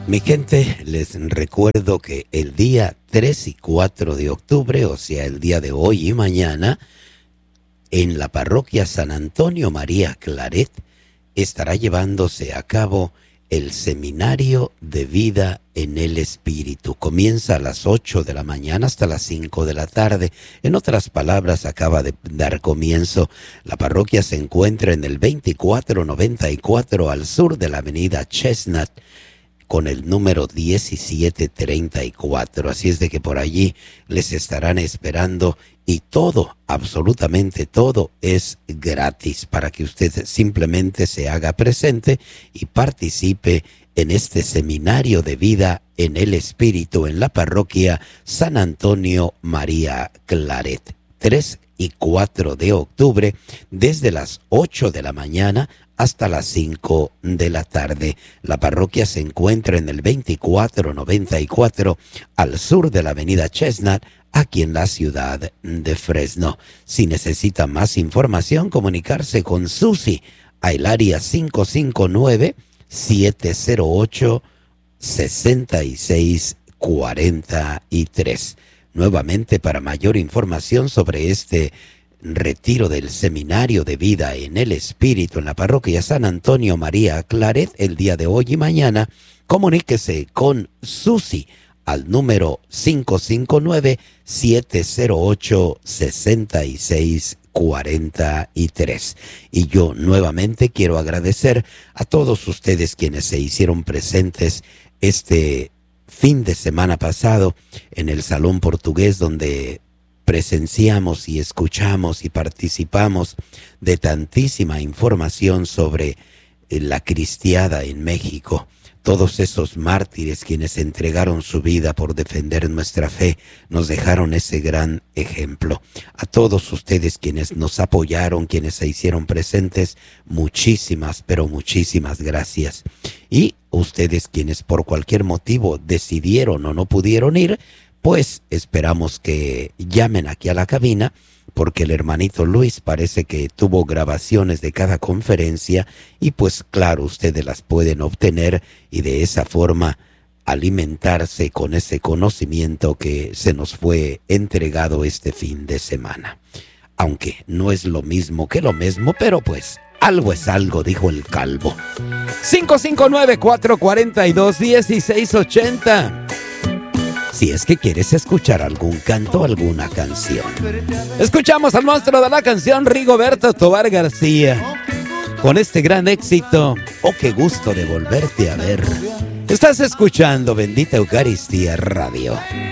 Mi gente, les recuerdo que el día 3 y 4 de octubre, o sea, el día de hoy y mañana, en la parroquia San Antonio María Claret, estará llevándose a cabo el Seminario de Vida en el Espíritu. Comienza a las 8 de la mañana hasta las 5 de la tarde. En otras palabras, acaba de dar comienzo. La parroquia se encuentra en el 2494 al sur de la avenida Chestnut, con el número 1734. Así es de que por allí les estarán esperando y todo, absolutamente todo, es gratis para que usted simplemente se haga presente y participe en este seminario de vida en el Espíritu en la parroquia San Antonio María Claret. 3 y 4 de octubre, desde las 8 de la mañana hasta las 5 de la tarde. La parroquia se encuentra en el 2494 al sur de la avenida Chestnut, aquí en la ciudad de Fresno. Si necesita más información, comunicarse con Susi al área 559-708-6643. Nuevamente, para mayor información sobre este retiro del Seminario de Vida en el Espíritu en la parroquia San Antonio María Claret, el día de hoy y mañana, comuníquese con Susi al número 559-708-6643. Y yo nuevamente quiero agradecer a todos ustedes quienes se hicieron presentes este fin de semana pasado en el Salón Portugués, donde presenciamos y escuchamos y participamos de tantísima información sobre la cristiada en México. Todos esos mártires quienes entregaron su vida por defender nuestra fe nos dejaron ese gran ejemplo. A todos ustedes quienes nos apoyaron, quienes se hicieron presentes, muchísimas, pero muchísimas gracias. Y ustedes quienes por cualquier motivo decidieron o no pudieron ir, pues esperamos que llamen aquí a la cabina, porque el hermanito Luis parece que tuvo grabaciones de cada conferencia y pues claro, ustedes las pueden obtener y de esa forma alimentarse con ese conocimiento que se nos fue entregado este fin de semana. Aunque no es lo mismo que lo mismo, pero pues algo es algo, dijo el calvo. 559-442-1680. Si es que quieres escuchar algún canto, alguna canción. Escuchamos al monstruo de la canción, Rigoberto Tovar García, con este gran éxito, Oh, qué gusto de volverte a ver. Estás escuchando Bendita Eucaristía Radio.